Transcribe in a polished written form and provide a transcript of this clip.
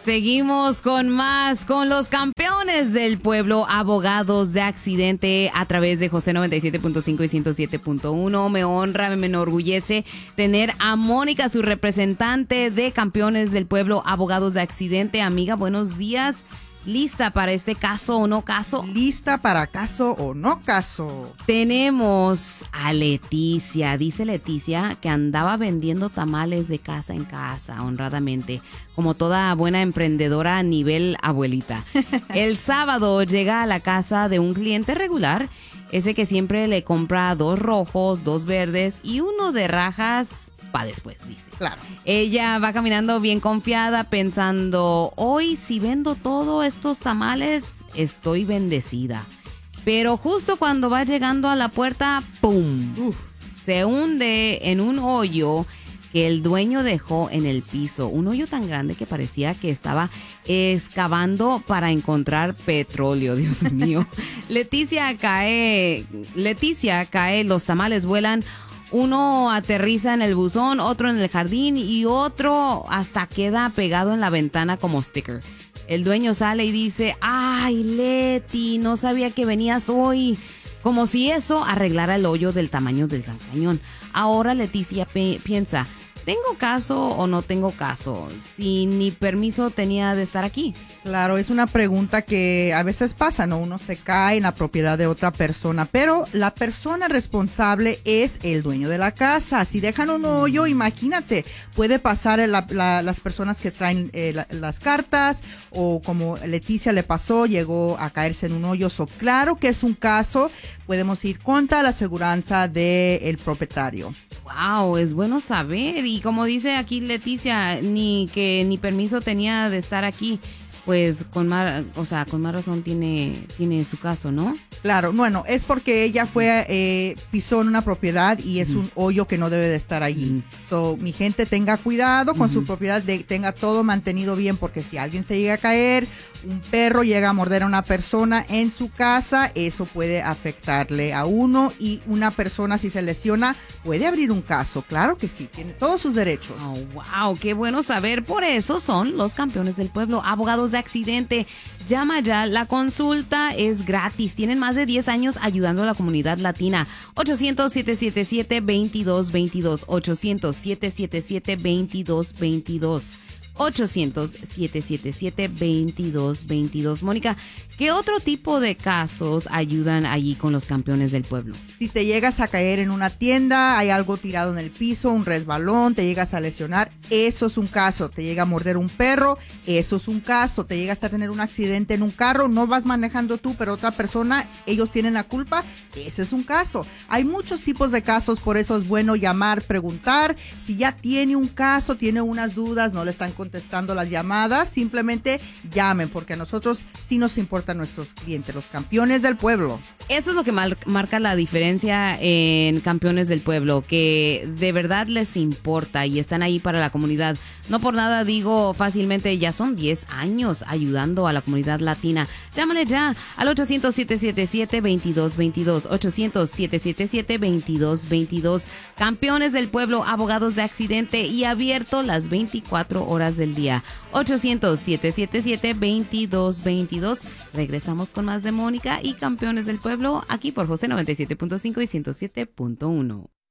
Seguimos con más, con los campeones del pueblo, abogados de accidente a través de José 97.5 y 107.1. Me honra, me enorgullece tener a Mónica, su representante de campeones del pueblo, abogados de accidente. Amiga, buenos días. ¿Lista para este caso o no caso? Lista para caso o no caso. Tenemos a Leticia. Dice Leticia que andaba vendiendo tamales de casa en casa, honradamente, como toda buena emprendedora a nivel abuelita. El sábado llega a la casa de un cliente regular, ese que siempre le compra 2 rojos, 2 verdes y uno de rajas para después, dice. Claro. Ella va caminando bien confiada, pensando, hoy si vendo todos estos tamales, estoy bendecida. Pero justo cuando va llegando a la puerta, ¡pum! Se hunde en un hoyo que el dueño dejó en el piso. Un hoyo tan grande que parecía que estaba excavando para encontrar petróleo, Dios mío. Leticia cae, los tamales vuelan. Uno aterriza en el buzón, otro en el jardín y otro hasta queda pegado en la ventana como sticker. El dueño sale y dice, ¡ay, Leti! No sabía que venías hoy. Como si eso arreglara el hoyo del tamaño del Gran Cañón. Ahora Leticia piensa, ¿tengo caso o no tengo caso? Si ni permiso tenía de estar aquí. Claro, es una pregunta que a veces pasa, ¿no? Uno se cae en la propiedad de otra persona, pero la persona responsable es el dueño de la casa. Si dejan un hoyo, imagínate, puede pasar las personas que traen las cartas o como Leticia le pasó, llegó a caerse en un hoyo. Claro que es un caso, podemos ir contra la aseguranza del propietario. Wow, es bueno saber. Y como dice aquí Leticia, ni permiso tenía de estar aquí. Pues con más razón tiene su caso, ¿no? Claro, bueno, es porque ella pisó en una propiedad y es un hoyo que no debe de estar allí. So, mi gente, tenga cuidado con su propiedad, tenga todo mantenido bien, porque si alguien se llega a caer, un perro llega a morder a una persona en su casa, eso puede afectarle a uno, y una persona si se lesiona puede abrir un caso. Claro que sí, tiene todos sus derechos. Oh, wow, qué bueno saber. Por eso son los campeones del pueblo, abogados de accidente. Llama ya, la consulta es gratis. Tienen más de 10 años ayudando a la comunidad latina. 800-777-2222. 800-777-2222. 800-777-2222. Mónica, ¿qué otro tipo de casos ayudan allí con los campeones del pueblo? Si te llegas a caer en una tienda, hay algo tirado en el piso, un resbalón, te llegas a lesionar, eso es un caso. Te llega a morder un perro, eso es un caso. Te llegas a tener un accidente en un carro, no vas manejando tú, pero otra persona, ellos tienen la culpa, ese es un caso. Hay muchos tipos de casos, por eso es bueno llamar, preguntar. Si ya tiene un caso, tiene unas dudas, no le están contestando las llamadas, simplemente llamen, porque a nosotros sí nos importan nuestros clientes, los campeones del pueblo. Eso es lo que marca la diferencia en campeones del pueblo, que de verdad les importa y están ahí para la comunidad. No por nada digo fácilmente, ya son 10 años ayudando a la comunidad latina. Llámale ya al 800-777-2222. 800-777-2222. Campeones del pueblo, abogados de accidente, y abierto las 24 horas del día. 800-777-2222. Regresamos con más de Mónica y campeones del pueblo aquí por José 97.5 y 107.1.